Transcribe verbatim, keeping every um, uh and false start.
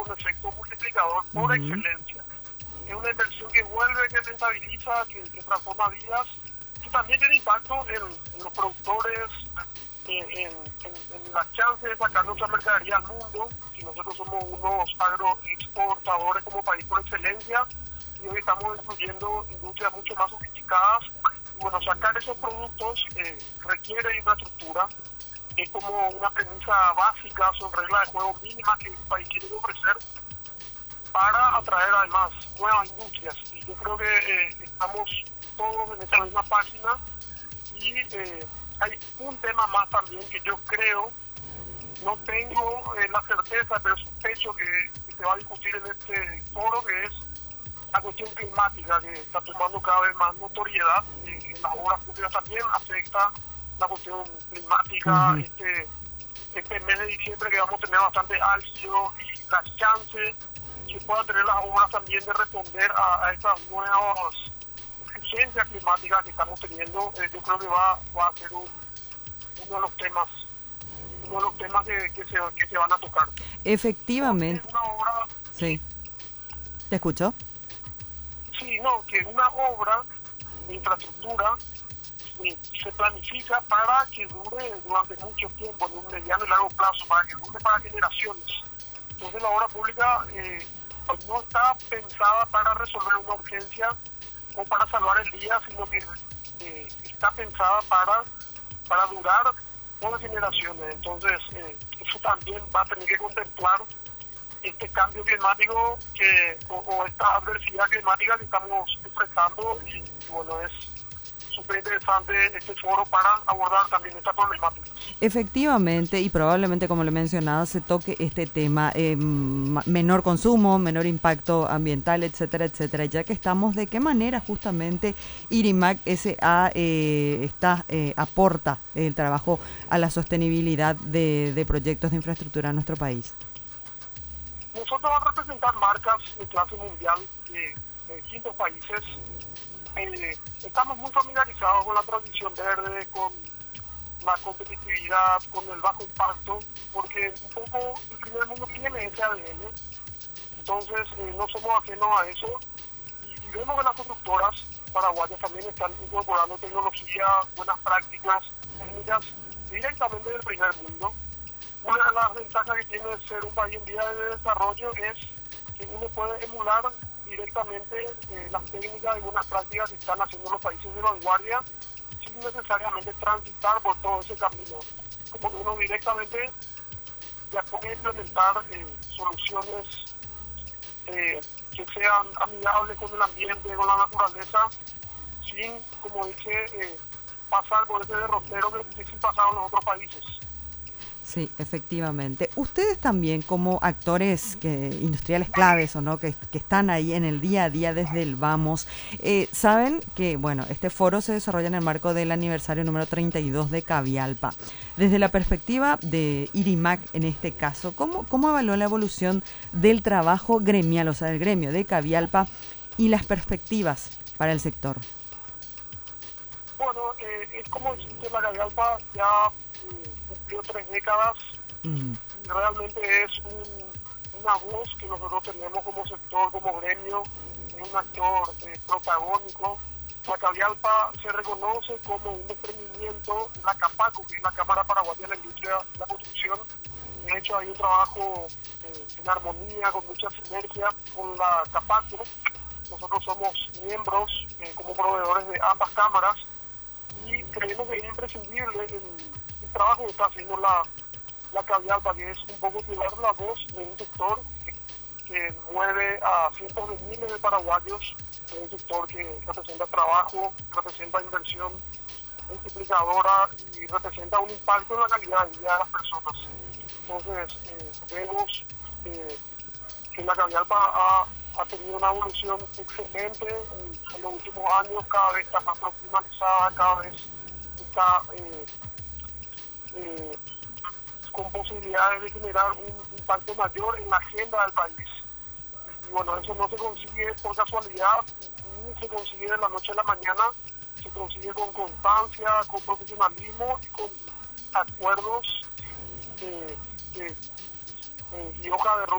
un efecto multiplicador por Uh-huh. excelencia. Es una inversión que vuelve, que rentabiliza, que, que transforma vidas, que también tiene impacto en, en los productores, en, en, en, en la chance de sacar nuestra mercadería al mundo. Si nosotros somos unos agroexportadores como país por excelencia, y hoy estamos incluyendo industrias mucho más sofisticadas, bueno, sacar esos productos eh, requiere infraestructura. Es como una premisa básica, son reglas de juego mínimas que un país tiene que ofrecer para atraer además nuevas industrias. Y yo creo que eh, estamos todos en esa misma página. Y eh, hay un tema más también que yo creo, no tengo eh, la certeza, pero sospecho que, que se va a discutir en este foro, que es la cuestión climática, que está tomando cada vez más notoriedad. Eh, en las obras públicas también afecta la cuestión climática. Uh-huh. este, este mes de diciembre que vamos a tener bastante álgido, y las chances que puedan tener las obras también de responder a, a estas nuevas exigencias climáticas que estamos teniendo, eh, yo creo que va, va a ser un, uno de los temas uno de los temas que, que, se, que se van a tocar. Efectivamente. Porque una obra, sí. ¿Te escucho? Sí, no, que una obra de infraestructura eh, se planifica para que dure durante mucho tiempo, en un mediano y largo plazo, para que dure para generaciones. Entonces la obra pública eh, pues no está pensada para resolver una urgencia o para salvar el día, sino que eh, está pensada para, para durar por generaciones. Entonces eh, eso también va a tener que contemplar este cambio climático que o, o esta adversidad climática que estamos enfrentando, y, y bueno, es súper interesante este foro para abordar también esta problemática. Efectivamente, y probablemente, como le mencionaba, se toque este tema, eh, menor consumo, menor impacto ambiental, etcétera, etcétera, ya que estamos, ¿de qué manera justamente IRIMAC S A eh, está, eh, aporta el trabajo a la sostenibilidad de, de proyectos de infraestructura en nuestro país? Nosotros vamos a representar marcas de clase mundial de, de distintos países. Eh, estamos muy familiarizados con la transición verde, con la competitividad, con el bajo impacto, porque un poco el primer mundo tiene ese A D N. Entonces eh, no somos ajenos a eso, y, y vemos que las constructoras paraguayas también están incorporando tecnología, buenas prácticas, técnicas directamente del primer mundo. Una de las ventajas que tiene ser un país en vía de desarrollo es que uno puede emular directamente eh, las técnicas y buenas prácticas que están haciendo los países de vanguardia, sin necesariamente transitar por todo ese camino. Como que uno directamente ya puede implementar eh, soluciones eh, que sean amigables con el ambiente, con la naturaleza, sin, como dije, eh, pasar por ese derrotero que, que sí pasaron los otros países. Sí, efectivamente. Ustedes también, como actores que, industriales claves, o no, que, que están ahí en el día a día desde el vamos, eh, saben que, bueno, este foro se desarrolla en el marco del aniversario número treinta y dos de Cavialpa. Desde la perspectiva de IRIMAC, en este caso, ¿cómo, cómo evaluó la evolución del trabajo gremial, o sea, del gremio de Cavialpa, y las perspectivas para el sector? Bueno, eh, es como dijiste, la Cavialpa ya eh, cumplió tres décadas, Mm. y realmente es un, una voz que nosotros tenemos como sector, como gremio, es un actor eh, protagónico. La Cavialpa se reconoce como un desprendimiento de la CAPACO, que es la Cámara Paraguaya de la Industria de la Construcción. De hecho, hay un trabajo eh, en armonía, con mucha sinergia con la CAPACO. Nosotros somos miembros eh, como proveedores de ambas cámaras, y creemos que es imprescindible el, el trabajo que está haciendo la, la Cavialpa, que es un poco llevar la voz de un sector que, que mueve a cientos de miles de paraguayos, de un sector que representa trabajo, representa inversión multiplicadora y representa un impacto en la calidad de vida de las personas. Entonces, eh, vemos eh, que la Cavialpa ha, ha tenido una evolución excelente en, en los últimos años, cada vez está más profesionalizada, cada vez está eh, eh, con posibilidades de generar un impacto mayor en la agenda del país. Y bueno, eso no se consigue por casualidad, ni se consigue de la noche a la mañana, se consigue con constancia, con profesionalismo y con acuerdos eh, eh, eh, y hoja de ruta